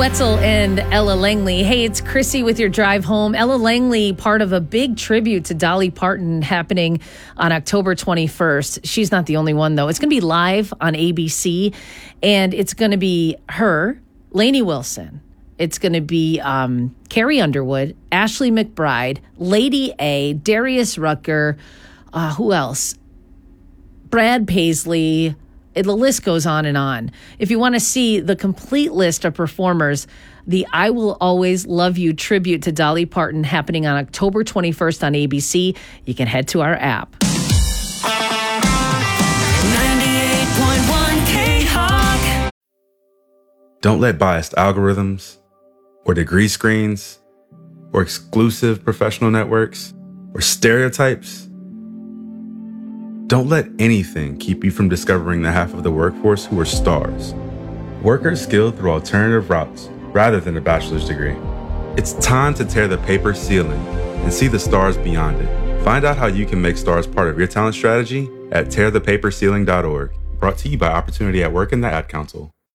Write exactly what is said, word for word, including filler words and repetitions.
Wetzel and Ella Langley. Hey, it's Chrissy with your drive home. Ella Langley, part of a big tribute to Dolly Parton happening on October twenty-first. She's not the only one, though. It's going to be live on A B C, and it's going to be her, Lainey Wilson. It's going to be um, Carrie Underwood, Ashley McBryde, Lady A, Darius Rucker, uh, who else? Brad Paisley. It, the list goes on and on. If you want to see the complete list of performers, the I Will Always Love You tribute to Dolly Parton happening on October twenty-first on A B C, you can head to our app. ninety-eight point one K-Hawk. Don't let biased algorithms or degree screens or exclusive professional networks or stereotypes. Don't let anything keep you from discovering the half of the workforce who are stars. Workers skilled through alternative routes rather than a bachelor's degree. It's time to tear the paper ceiling and see the stars beyond it. Find out how you can make stars part of your talent strategy at tear the paper ceiling dot org. Brought to you by Opportunity at Work and the Ad Council.